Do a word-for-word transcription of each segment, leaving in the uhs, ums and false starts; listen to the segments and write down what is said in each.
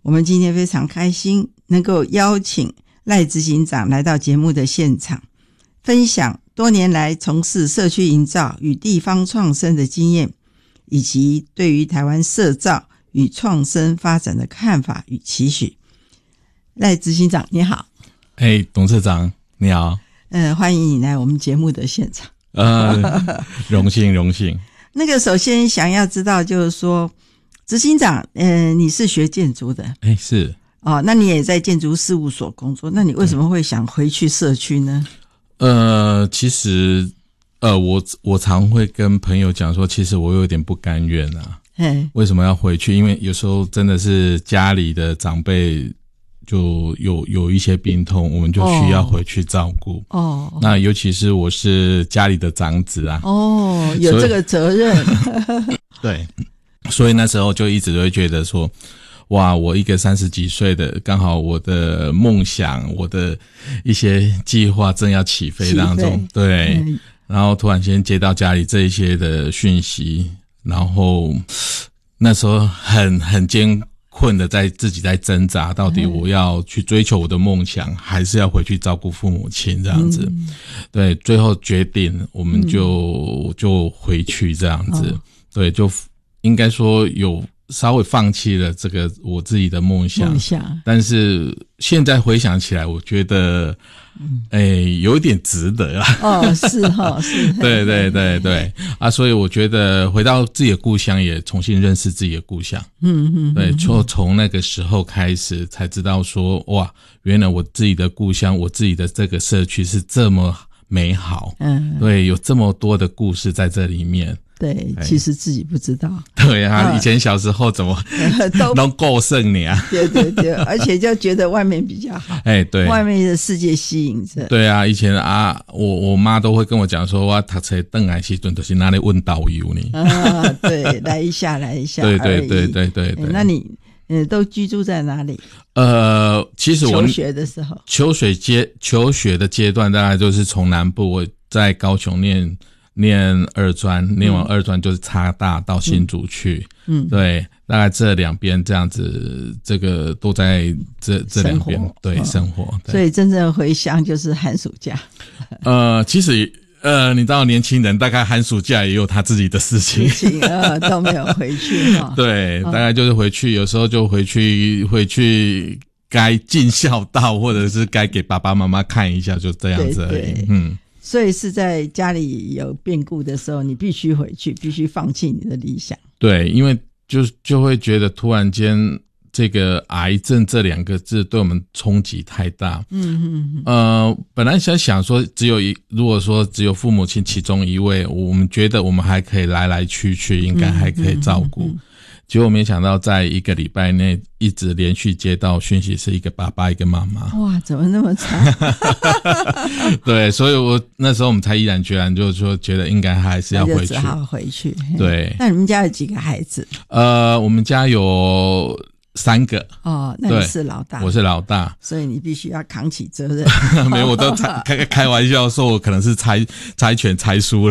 我们今天非常开心能够邀请赖执行长来到节目的现场，分享多年来从事社区营造与地方创生的经验，以及对于台湾社造与创生发展的看法与期许。赖执行长你好。 哎，董事长你好。 呃，欢迎你来我们节目的现场。 呃，荣幸荣幸。 那个首先想要知道就是说，执行长，呃，你是学建筑的？ 哎，是。 哦，那你也在建筑事务所工作，那你为什么会想回去社区呢？ 呃，其实，呃，我我常会跟朋友讲说，其实我有点不甘愿啊。 嘿， 为什么要回去？因为有时候真的是家里的长辈就有有一些病痛，我们就需要回去照顾。哦，那尤其是我是家里的长子啊。 哦，有这个责任。 对，所以那时候就一直都会觉得说，哇，我一个三十几岁的，刚好我的梦想，我的一些计划正要起飞当中，对、嗯，然后突然间接到家里这一些的讯息，然后那时候很很艰困的在自己在挣扎，到底我要去追求我的梦想，还是要回去照顾父母亲这样子、嗯、对，最后决定我们就、嗯、就回去这样子、哦、对，就应该说有稍微放弃了这个我自己的梦想，梦想，但是现在回想起来，我觉得，嗯，诶，有一点值得啊。 哦，是哈，是。 对对对对啊，所以我觉得回到自己的故乡，也重新认识自己的故乡。嗯嗯，对，就从那个时候开始，才知道说，哇，原来我自己的故乡，我自己的这个社区是这么美好。嗯，对，有这么多的故事在这里面。 对，其实自己不知道。 对啊，以前小时候怎么都都够胜你啊？ 对对对，而且就觉得外面比较好。哎，对，外面的世界吸引着。 对啊，以前啊，我我妈都会跟我讲说，我读册回来时阵就是哪里问导游呢？ 啊，对，来一下，来一下。 对对对对对对。 那你嗯都居住在哪里？ 呃，其实我求学的时候， 求学阶求学的阶段，大概就是从南部，我在高雄念。念二专，念完二专就是插大到新竹去，嗯，对，大概这两边这样子，这个都在这这两边对、哦、生活对， 所以真正回乡就是寒暑假。 呃，其实呃，你知道年轻人大概寒暑假也有他自己的事情， 事情呃都没有回去哈、哦。 对，大概就是回去，有时候就回去回去该尽孝道，或者是该给爸爸妈妈看一下，就这样子而已。对对，嗯。 所以是在家里有变故的时候，你必须回去，必须放弃你的理想。 对，因为就就会觉得突然间这个癌症这两个字对我们冲击太大。嗯嗯。呃，本来想想说只有一，如果说只有父母亲其中一位，我们觉得我们还可以来来去去，应该还可以照顾。嗯嗯嗯嗯，结果没想到在一个礼拜内一直连续接到讯息，是一个爸爸一个妈妈。 哇，怎么那么惨？ 对，所以我那时候我们才毅然决然就说觉得应该还是要回去， 只好回去。 对， 那你们家有几个孩子？ 呃，我们家有三个。 哦，那你是老大？ 我是老大， 所以你必须要扛起责任。 没有，我都开开玩笑说我可能是猜猜拳猜输了。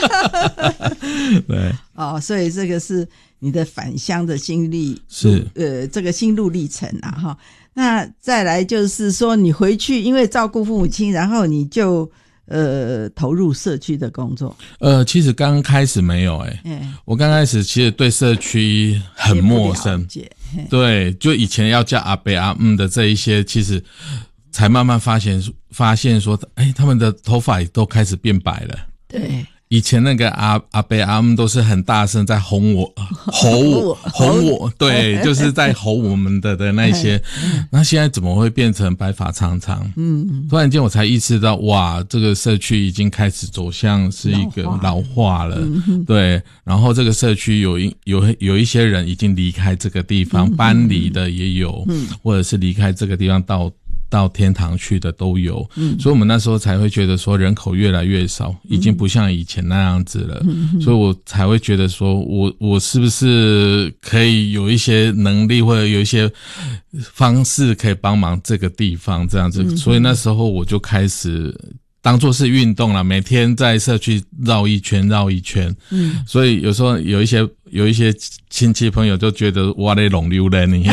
对， 哦，所以这个是你的返乡的经历， 是呃这个心路历程啊哈。那再来就是说你回去，因为照顾父母亲，然后你就呃投入社区的工作。呃， 其实刚开始没有诶、欸嗯、我刚开始其实对社区很陌生，对，就以前要叫阿伯阿姆的这一些，其实才慢慢发现发现说，哎，他们的头发都开始变白了。 对。 以前那个阿阿伯阿姆都是很大声在哄我吼我哄我，对，就是在吼我们的的那些。那现在怎么会变成白发苍苍？嗯，突然间我才意识到，哇，这个社区已经开始走向是一个老化了。对，然后这个社区有一有有一些人已经离开这个地方，搬离的也有，或者是离开这个地方到。到天堂去的都有，嗯，所以我们那时候才会觉得说人口越来越少，已经不像以前那样子了，嗯，所以我才会觉得说我我是不是可以有一些能力或者有一些方式可以帮忙这个地方这样子，嗯，所以那时候我就开始当作是运动了，每天在社区绕一圈绕一圈，嗯，所以有时候有一些有一些亲戚朋友就觉得我在弄溜人